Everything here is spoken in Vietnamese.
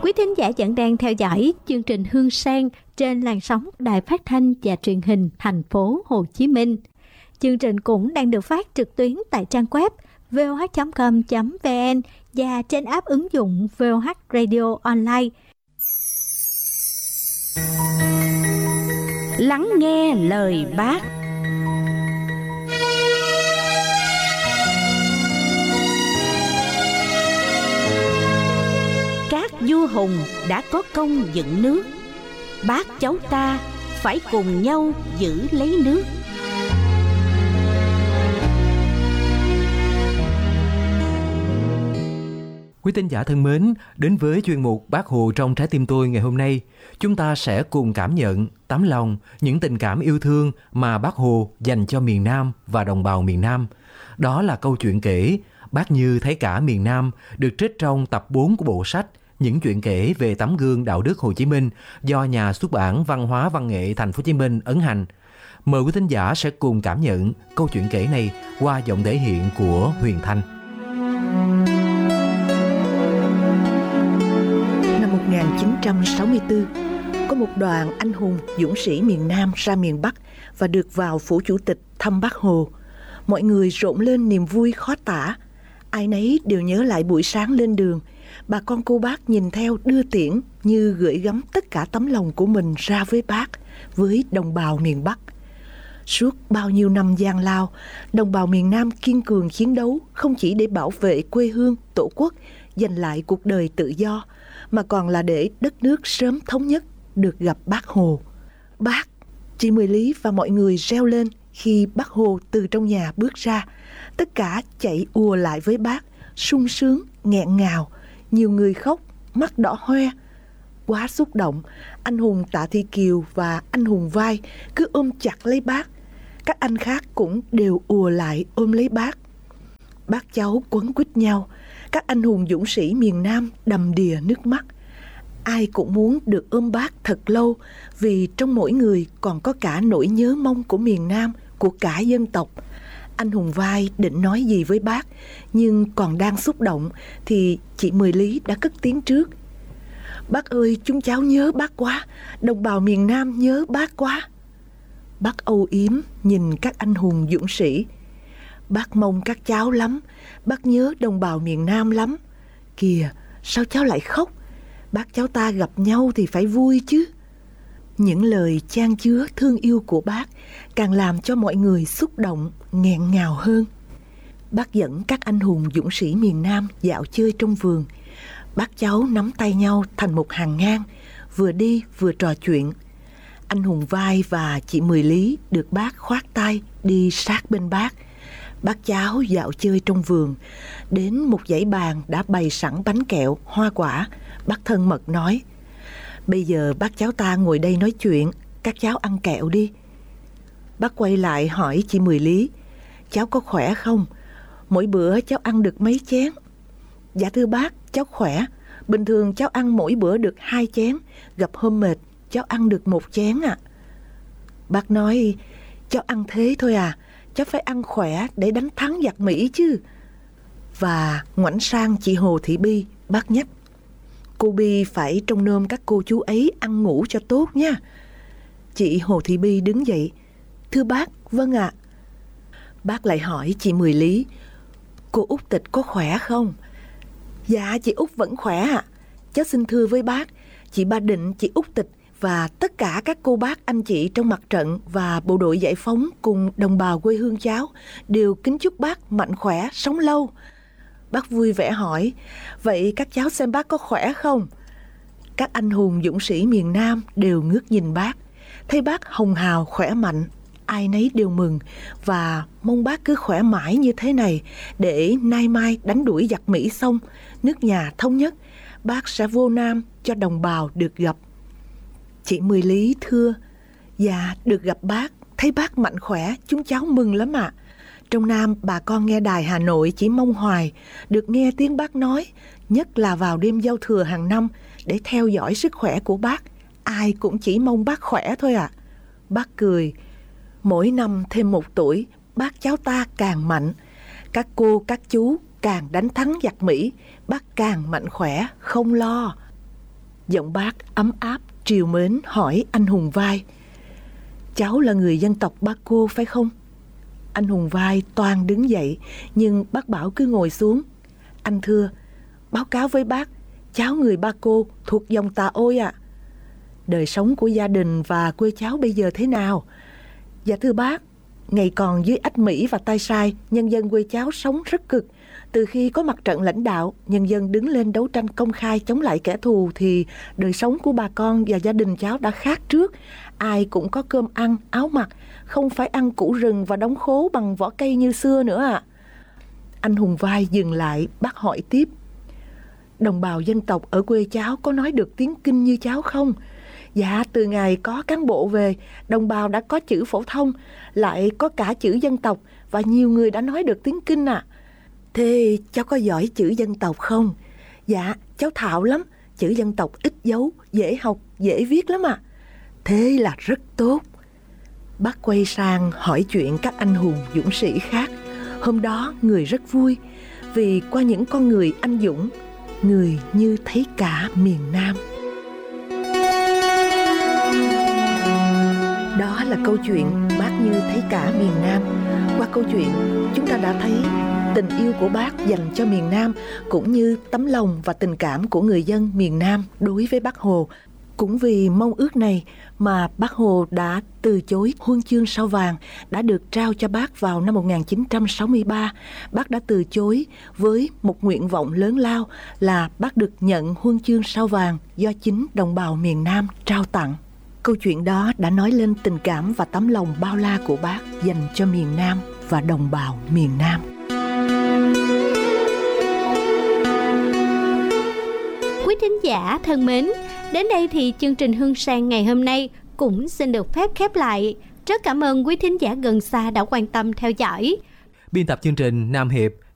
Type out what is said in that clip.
Quý thính giả vẫn đang theo dõi chương trình Hương Sen trên làn sóng Đài Phát thanh và Truyền hình thành phố Hồ Chí Minh. Chương trình cũng đang được phát trực tuyến tại trang web voh.com.vn và trên app ứng dụng VOH Radio Online. Lắng nghe lời Bác. Các vua hùng đã có công dựng nước, bác cháu ta phải cùng nhau giữ lấy nước. Quý tín giả thân mến, đến với chuyên mục Bác Hồ trong trái tim tôi ngày hôm nay, chúng ta sẽ cùng cảm nhận tấm lòng, những tình cảm yêu thương mà Bác Hồ dành cho miền Nam và đồng bào miền Nam. Đó là câu chuyện kể Bác Như thấy cả miền Nam, được trích trong tập 4 của bộ sách Những chuyện kể về tấm gương đạo đức Hồ Chí Minh do nhà xuất bản Văn hóa Văn nghệ Thành phố Hồ Chí Minh ấn hành. Mời quý thính giả sẽ cùng cảm nhận câu chuyện kể này qua giọng thể hiện của Huyền Thanh. Năm 1964, có một đoàn anh hùng dũng sĩ miền Nam ra miền Bắc và được vào phủ chủ tịch thăm Bác Hồ. Mọi người rộn lên niềm vui khó tả. Ai nấy đều nhớ lại buổi sáng lên đường, bà con cô bác nhìn theo đưa tiễn như gửi gắm tất cả tấm lòng của mình ra với bác, với đồng bào miền Bắc. Suốt bao nhiêu năm gian lao, đồng bào miền Nam kiên cường chiến đấu không chỉ để bảo vệ quê hương, tổ quốc, giành lại cuộc đời tự do, mà còn là để đất nước sớm thống nhất, được gặp Bác Hồ. Bác, chị Mười Lý và mọi người reo lên khi Bác Hồ từ trong nhà bước ra. Tất cả chạy ùa lại với bác, sung sướng, nghẹn ngào. Nhiều người khóc, mắt đỏ hoe. Quá xúc động, anh hùng Tạ Thị Kiều và anh hùng Vai cứ ôm chặt lấy bác. Các anh khác cũng đều ùa lại ôm lấy bác. Bác cháu quấn quýt nhau. Các anh hùng dũng sĩ miền Nam đầm đìa nước mắt. Ai cũng muốn được ôm bác thật lâu, vì trong mỗi người còn có cả nỗi nhớ mong của miền Nam, của cả dân tộc. Anh hùng Vai định nói gì với bác, nhưng còn đang xúc động thì chị Mười Lý đã cất tiếng trước. Bác ơi, chúng cháu nhớ bác quá, đồng bào miền Nam nhớ bác quá. Bác âu yếm nhìn các anh hùng dũng sĩ. Bác mong các cháu lắm, bác nhớ đồng bào miền Nam lắm. Kìa, sao cháu lại khóc? Bác cháu ta gặp nhau thì phải vui chứ. Những lời chan chứa thương yêu của bác càng làm cho mọi người xúc động, nghẹn ngào hơn. Bác dẫn các anh hùng dũng sĩ miền Nam dạo chơi trong vườn. Bác cháu nắm tay nhau thành một hàng ngang, vừa đi vừa trò chuyện. Anh hùng Vai và chị Mười Lý được bác khoác tay đi sát bên bác. Bác cháu dạo chơi trong vườn, đến một dãy bàn đã bày sẵn bánh kẹo, hoa quả. Bác thân mật nói: bây giờ bác cháu ta ngồi đây nói chuyện, các cháu ăn kẹo đi. Bác quay lại hỏi chị Mười Lý: cháu có khỏe không? Mỗi bữa cháu ăn được mấy chén? Dạ thưa bác, cháu khỏe. Bình thường cháu ăn mỗi bữa được 2 chén, gặp hôm mệt cháu ăn được 1 chén ạ. Bác nói: cháu ăn thế thôi à, cháu phải ăn khỏe để đánh thắng giặc Mỹ chứ. Và ngoảnh sang chị Hồ Thị Bi, bác nhắc: cô Bi phải trông nom các cô chú ấy ăn ngủ cho tốt nha. Chị Hồ Thị Bi đứng dậy: thưa bác, vâng ạ. Bác lại hỏi chị Mười Lý: cô Út Tịch có khỏe không? Dạ chị Út vẫn khỏe ạ. Cháu xin thưa với bác, chị Ba Định, chị Út Tịch và tất cả các cô bác anh chị trong mặt trận và bộ đội giải phóng cùng đồng bào quê hương cháu đều kính chúc bác mạnh khỏe, sống lâu. Bác vui vẻ hỏi: vậy các cháu xem bác có khỏe không? Các anh hùng dũng sĩ miền Nam đều ngước nhìn bác. Thấy bác hồng hào khỏe mạnh, ai nấy đều mừng và mong bác cứ khỏe mãi như thế này, để nay mai đánh đuổi giặc Mỹ xong, nước nhà thống nhất, bác sẽ vô Nam cho đồng bào được gặp. Chị Mười Lý thưa: dạ, được gặp bác, thấy bác mạnh khỏe, chúng cháu mừng lắm ạ. Trong Nam bà con nghe đài Hà Nội chỉ mong hoài được nghe tiếng bác nói, nhất là vào đêm giao thừa hàng năm để theo dõi sức khỏe của bác. Ai cũng chỉ mong bác khỏe thôi ạ. Bác cười: mỗi năm thêm 1 tuổi, bác cháu ta càng mạnh. Các cô, các chú càng đánh thắng giặc Mỹ, bác càng mạnh khỏe, không lo. Giọng bác ấm áp, trìu mến hỏi anh Hùng Vai: cháu là người dân tộc Ba Cô phải không? Anh Hùng Vai toan đứng dậy, nhưng bác bảo cứ ngồi xuống. Anh thưa: báo cáo với bác, cháu người Ba Cô thuộc dòng Tà Ôi ạ. Đời sống của gia đình và quê cháu bây giờ thế nào? Dạ thưa bác, ngày còn dưới Ách Mỹ và Tay Sai, nhân dân quê cháu sống rất cực. Từ khi có mặt trận lãnh đạo, nhân dân đứng lên đấu tranh công khai chống lại kẻ thù thì đời sống của bà con và gia đình cháu đã khác trước. Ai cũng có cơm ăn, áo mặc, không phải ăn củ rừng và đóng khố bằng vỏ cây như xưa nữa ạ. Anh Hùng Vai dừng lại, bác hỏi tiếp: đồng bào dân tộc ở quê cháu có nói được tiếng Kinh như cháu không? Dạ, từ ngày có cán bộ về, đồng bào đã có chữ phổ thông, lại có cả chữ dân tộc, và nhiều người đã nói được tiếng Kinh ạ. Thế cháu có giỏi chữ dân tộc không? Dạ, cháu thạo lắm, chữ dân tộc ít dấu, dễ học, dễ viết lắm ạ. Thế là rất tốt. Bác quay sang hỏi chuyện các anh hùng dũng sĩ khác. Hôm đó người rất vui, vì qua những con người anh dũng, người như thấy cả miền Nam. Đó là câu chuyện bác như thấy cả miền Nam. Qua câu chuyện, chúng ta đã thấy tình yêu của bác dành cho miền Nam, cũng như tấm lòng và tình cảm của người dân miền Nam đối với Bác Hồ. Cũng vì mong ước này mà Bác Hồ đã từ chối huân chương Sao Vàng đã được trao cho bác vào năm 1963. Bác đã từ chối với một nguyện vọng lớn lao là bác được nhận huân chương Sao Vàng do chính đồng bào miền Nam trao tặng. Câu chuyện đó đã nói lên tình cảm và tấm lòng bao la của bác dành cho miền Nam và đồng bào miền Nam. Quý thính giả thân mến, đến đây thì chương trình Hương Sang ngày hôm nay cũng xin được phép khép lại. Rất cảm ơn quý thính giả gần xa đã quan tâm theo dõi. Biên tập chương trình Nam Hiệp